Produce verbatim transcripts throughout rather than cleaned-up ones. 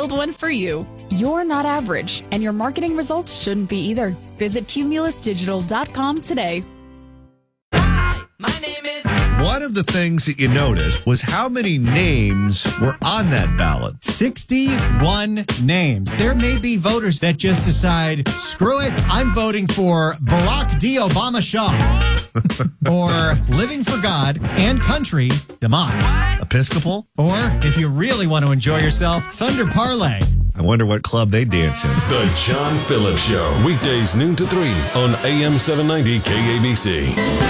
build one for you. You're not average, and your marketing results shouldn't be either. Visit cumulus digital dot com today. Hi, my name is... One of the things that you noticed was how many names were on that ballot. sixty-one names. There may be voters that just decide, screw it, I'm voting for Barack D. Obama Shaw. Or Living for God and Country, DeMott. Episcopal? Or, if you really want to enjoy yourself, Thunder Parlay. I wonder what club they dance in. The John Phillips Show, weekdays noon to three on A M seven ninety K A B C.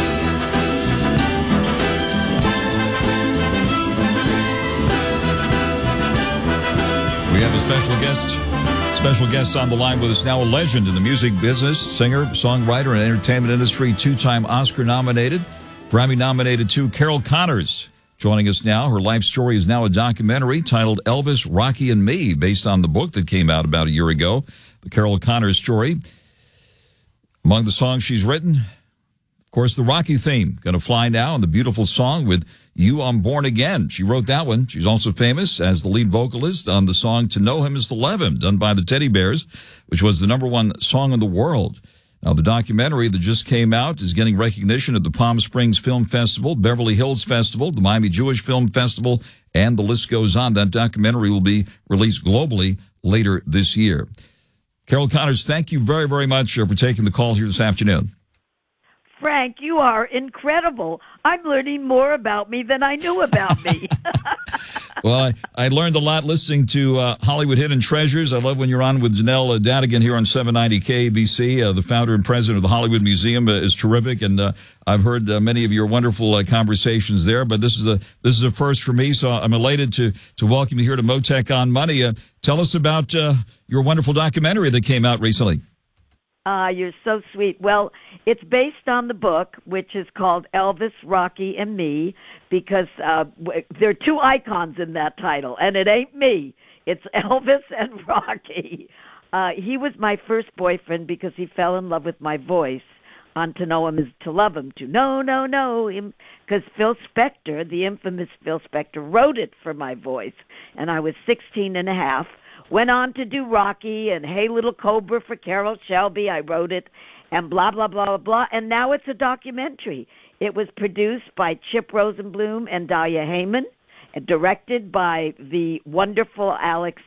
We have a special guest, special guest on the line with us now, a legend in the music business, singer, songwriter, and entertainment industry, two-time Oscar-nominated, Grammy-nominated too, Carol Connors, joining us now. Her life story is now a documentary titled Elvis, Rocky, and Me, based on the book that came out about a year ago, the Carol Connors story. Among the songs she's written, of course, the Rocky theme, Gonna Fly Now, and the beautiful song with You, I'm Born Again. She wrote that one. She's also famous as the lead vocalist on the song To Know Him Is to Love Him, done by the Teddy Bears, which was the number one song in the world. Now, the documentary that just came out is getting recognition at the Palm Springs Film Festival, Beverly Hills Festival, the Miami Jewish Film Festival, and the list goes on. That documentary will be released globally later this year. Carol Connors, thank you very, very much for taking the call here this afternoon. Frank, you are incredible. I'm learning more about me than I knew about me. Well, I, I learned a lot listening to uh, Hollywood Hidden Treasures. I love when you're on with Janelle uh, Dadigan here on seven ninety K A B C. Uh, the founder and president of the Hollywood Museum uh, is terrific, and uh, I've heard uh, many of your wonderful uh, conversations there. But this is a this is a first for me, so I'm elated to to welcome you here to Motec on Money. Uh, tell us about uh, your wonderful documentary that came out recently. Ah, uh, you're so sweet. Well, it's based on the book, which is called Elvis, Rocky, and Me, because uh, w- there are two icons in that title, and it ain't me. It's Elvis and Rocky. Uh, he was my first boyfriend because he fell in love with my voice on To Know Him Is to Love Him, to know, know, know him, because Phil Spector, the infamous Phil Spector, wrote it for my voice, and I was sixteen and a half. Went on to do Rocky and Hey Little Cobra for Carol Shelby. I wrote it, and blah, blah, blah, blah, blah. And now it's a documentary. It was produced by Chip Rosenblum and Dahlia Heyman, and directed by the wonderful Alex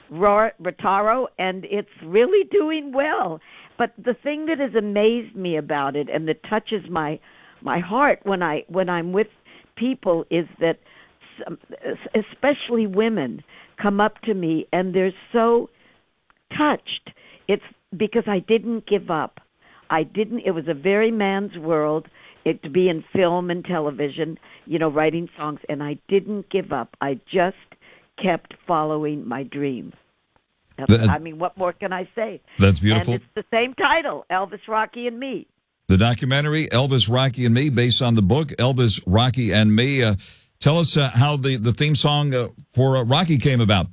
Rotaro, and it's really doing well. But the thing that has amazed me about it and that touches my my heart when, I, when I'm with people is that some, especially women come up to me and they're so touched. It's because I didn't give up. I didn't. It was a very man's world, it to be in film and television, you know, writing songs, and I didn't give up. I just kept following my dream. That, I mean, what more can I say? That's beautiful. And it's the same title, Elvis, Rocky, and Me. The documentary, Elvis, Rocky, and Me, based on the book, Elvis, Rocky, and Me. Uh, Tell us uh, how the, the theme song uh, for uh, Rocky came about.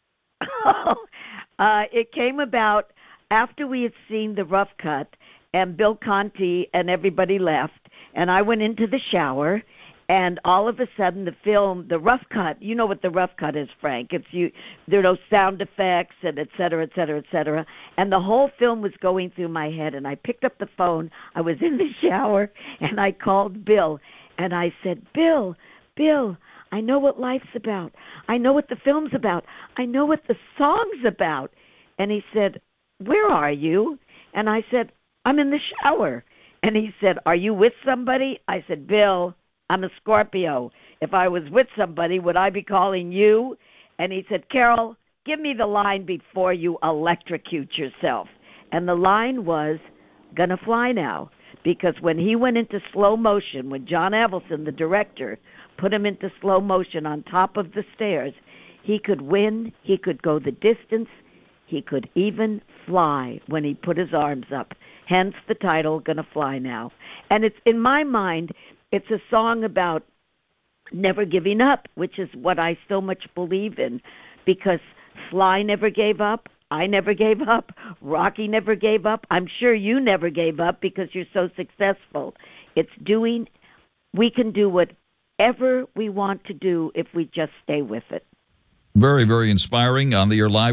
uh, it came about after we had seen the rough cut, and Bill Conti and everybody left, and I went into the shower, and all of a sudden the film, the rough cut, you know what the rough cut is, Frank. It's you. There are no sound effects, and et cetera, et cetera, et cetera. And the whole film was going through my head, and I picked up the phone. I was in the shower, and I called Bill, and I said, Bill, Bill, I know what life's about. I know what the film's about. I know what the song's about. And he said, where are you? And I said, I'm in the shower. And he said, are you with somebody? I said, Bill, I'm a Scorpio. If I was with somebody, would I be calling you? And he said, Carol, give me the line before you electrocute yourself. And the line was, Gonna Fly Now. Because when he went into slow motion, when John Avildsen, the director, put him into slow motion on top of the stairs, he could win, he could go the distance, he could even fly when he put his arms up. Hence the title, Gonna Fly Now. And it's, in my mind, it's a song about never giving up, which is what I so much believe in, because Sly never gave up, I never gave up, Rocky never gave up, I'm sure you never gave up because you're so successful. It's doing, we can do whatever we want to do if we just stay with it. Very, very inspiring on the air live.